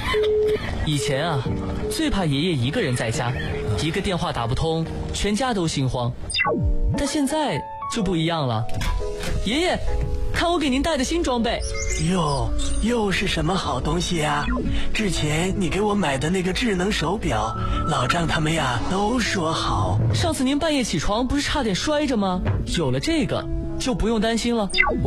以前啊，最怕爷爷一个人在家，一个电话打不通，全家都心慌。但现在就不一样了，爷爷，看我给您带的新装备。 哟，又是什么好东西呀？之前你给我买的那个智能手表，老张他们呀都说好。 上次您半夜起床不是差点摔着吗？有了这个就不用担心了。